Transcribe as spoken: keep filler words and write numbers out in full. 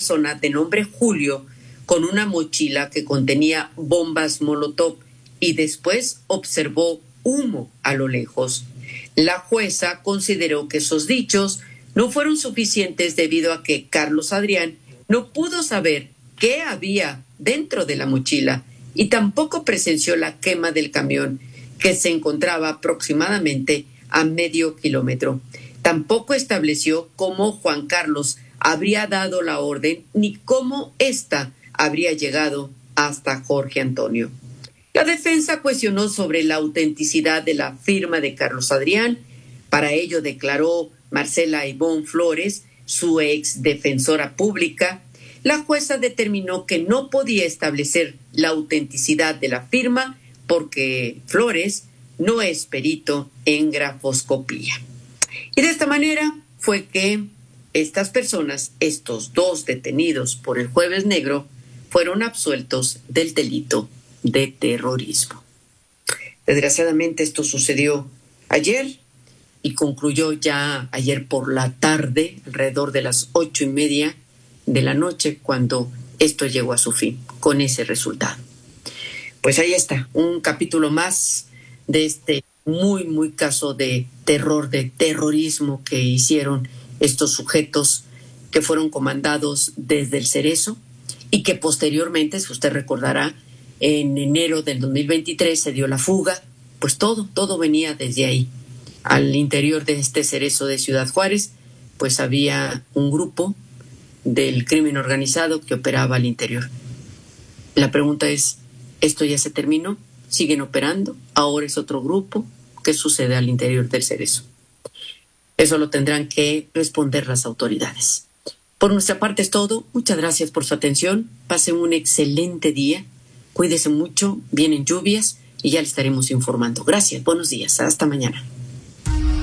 persona de nombre Julio con una mochila que contenía bombas Molotov y después observó humo a lo lejos. La jueza consideró que esos dichos no fueron suficientes debido a que Carlos Adrián no pudo saber qué había dentro de la mochila y tampoco presenció la quema del camión, que se encontraba aproximadamente a medio kilómetro. Tampoco estableció cómo Juan Carlos habría dado la orden ni cómo ésta habría llegado hasta Jorge Antonio. La defensa cuestionó sobre la autenticidad de la firma de Carlos Adrián. Para ello declaró Marcela Ivonne Flores, su ex defensora pública. La jueza determinó que no podía establecer la autenticidad de la firma porque Flores no es perito en grafoscopía. Y de esta manera fue que estas personas, estos dos detenidos por el Jueves Negro, fueron absueltos del delito de terrorismo. Desgraciadamente esto sucedió ayer y concluyó ya ayer por la tarde, alrededor de las ocho y media de la noche, cuando esto llegó a su fin, con ese resultado. Pues ahí está, un capítulo más de este muy, muy caso de terror, de terrorismo que hicieron estos sujetos que fueron comandados desde el Cerezo y que posteriormente, si usted recordará, en enero del dos mil veintitrés se dio la fuga. Pues todo, todo venía desde ahí. Al interior de este Cerezo de Ciudad Juárez, pues había un grupo del crimen organizado que operaba al interior. La pregunta es, ¿esto ya se terminó? ¿Siguen operando? ¿Ahora es otro grupo? ¿Qué sucede al interior del Cerezo? Eso lo tendrán que responder las autoridades. Por nuestra parte es todo. Muchas gracias por su atención. Pasen un excelente día. Cuídese mucho. Vienen lluvias y ya le estaremos informando. Gracias. Buenos días. Hasta mañana.